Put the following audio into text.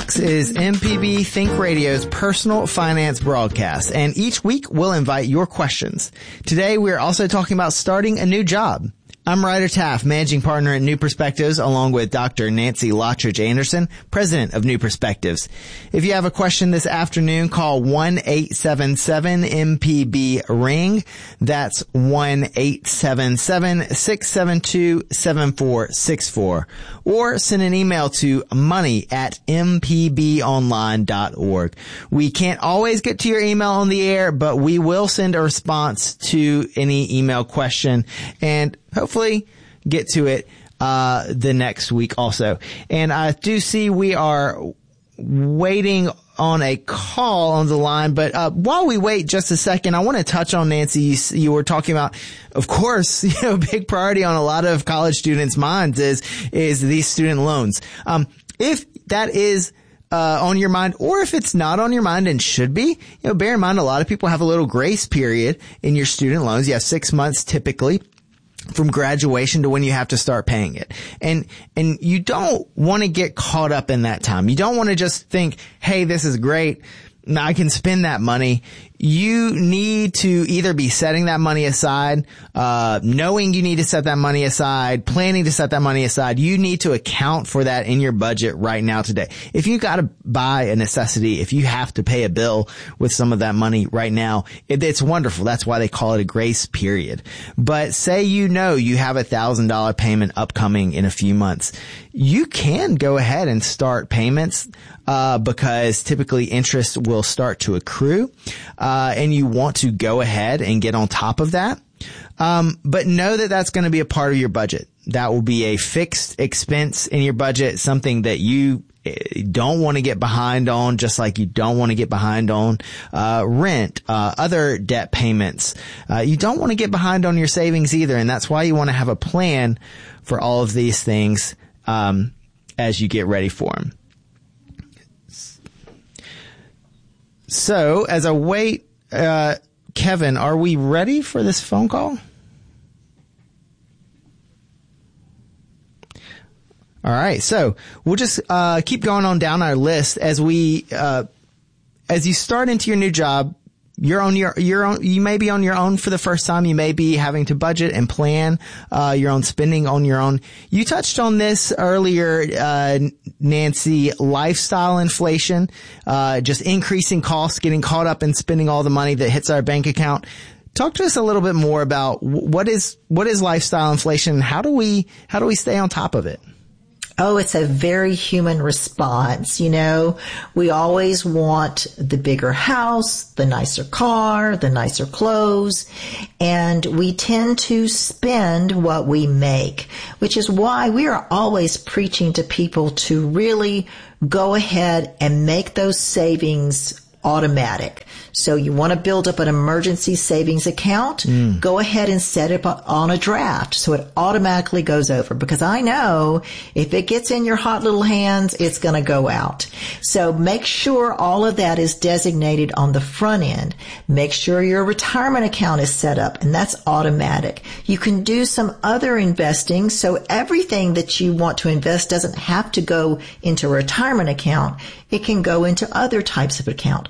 Talks is MPB Think Radio's personal finance broadcast, and each week we'll invite your questions. Today we're also talking about starting a new job. I'm Ryder Taff, managing partner at New Perspectives, along with Dr. Nancy Lottridge Anderson, president of New Perspectives. If you have a question this afternoon, call 1-877-MPB-RING. That's 1-877-672-7464. Or send an email to money@mpbonline.org. We can't always get to your email on the air, but we will send a response to any email question and hopefully get to it the next week also. And I do see we are waiting on a call on the line, but while we wait just a second, I want to touch on, Nancy, you were talking about, of course, a big priority on a lot of college students' minds is these student loans. If that is on your mind, or if it's not on your mind and should be, bear in mind a lot of people have a little grace period in your student loans. You have 6 months typically from graduation to when you have to start paying it. And you don't want to get caught up in that time. You don't want to just think, hey, this is great, I can spend that money. You need to either be setting that money aside, knowing you need to set that money aside, planning to set that money aside. You need to account for that in your budget right now today. If you got to buy a necessity, if you have to pay a bill with some of that money right now, it's wonderful. That's why they call it a grace period. But say you have $1,000 payment upcoming in a few months. You can go ahead and start payments because typically interest will start to accrue. And you want to go ahead and get on top of that. But know that that's going to be a part of your budget. That will be a fixed expense in your budget, something that you don't want to get behind on, just like you don't want to get behind on rent, other debt payments. You don't want to get behind on your savings either, and that's why you want to have a plan for all of these things as you get ready for them. So, as I wait, Kevin, are we ready for this phone call? All right. So, we'll just keep going on down our list as you start into your new job. You're on your own. You may be on your own for the first time. You may be having to budget and plan your own spending on your own. You touched on this earlier, Nancy, lifestyle inflation, just increasing costs, getting caught up in spending all the money that hits our bank account. Talk to us a little bit more about what is lifestyle inflation? How do we stay on top of it? Oh, it's a very human response. We always want the bigger house, the nicer car, the nicer clothes, and we tend to spend what we make, which is why we are always preaching to people to really go ahead and make those savings automatic. So you want to build up an emergency savings account, go ahead and set it on a draft so it automatically goes over, because I know if it gets in your hot little hands, it's going to go out. So make sure all of that is designated on the front end. Make sure your retirement account is set up, and that's automatic. You can do some other investing, so everything that you want to invest doesn't have to go into a retirement account. It can go into other types of account.